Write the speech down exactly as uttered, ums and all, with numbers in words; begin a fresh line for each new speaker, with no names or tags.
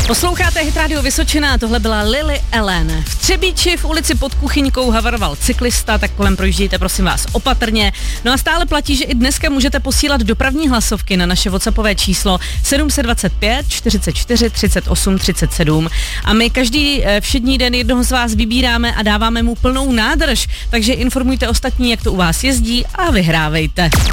Posloucháte Hit Radio Vysočina, tohle byla Lily Allen. V Třebíči v ulici Pod Kuchyňkou havaroval cyklista, tak kolem projíždějte prosím vás opatrně. No a stále platí, že i dneska můžete posílat dopravní hlasovky na naše WhatsAppové číslo sedm dva pět, čtyřicet čtyři, třicet osm, třicet sedm. A my každý všední den jednoho z vás vybíráme a dáváme mu plnou nádrž, takže informujte ostatní, jak to u vás jezdí a vyhrávejte.